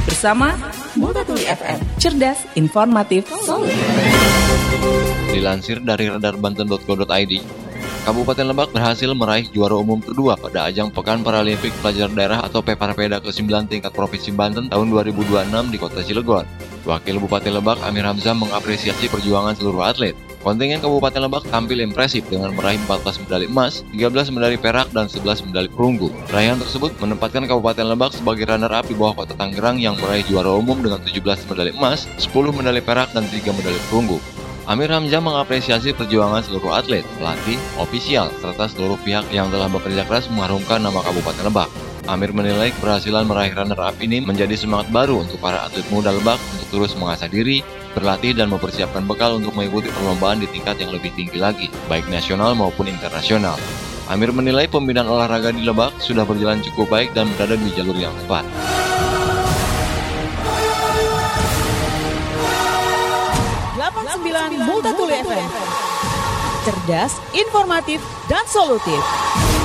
Bersama Multatuli FM, cerdas, informatif, solutif. Dilansir dari radarbanten.go.id, Kabupaten Lebak berhasil meraih juara umum kedua pada ajang Pekan Paralimpik Pelajar Daerah atau Peparpeda ke-9 tingkat Provinsi Banten tahun 2026 di Kota Cilegon. Wakil Bupati Lebak Amir Hamzah mengapresiasi perjuangan seluruh atlet. Kontingen Kabupaten Lebak tampil impresif dengan meraih 14 medali emas, 13 medali perak, dan 11 medali perunggu. Raihan tersebut menempatkan Kabupaten Lebak sebagai runner-up di bawah Kota Tangerang yang meraih juara umum dengan 17 medali emas, 10 medali perak, dan 3 medali perunggu. Amir Hamzah mengapresiasi perjuangan seluruh atlet, pelatih, ofisial, serta seluruh pihak yang telah bekerja keras mengharumkan nama Kabupaten Lebak. Amir menilai keberhasilan meraih runner-up ini menjadi semangat baru untuk para atlet muda Lebak untuk terus mengasah diri, berlatih, dan mempersiapkan bekal untuk mengikuti perlombaan di tingkat yang lebih tinggi lagi, baik nasional maupun internasional. Amir menilai pembinaan olahraga di Lebak sudah berjalan cukup baik dan berada di jalur yang tepat. Multatuli FM, cerdas, informatif, dan solutif.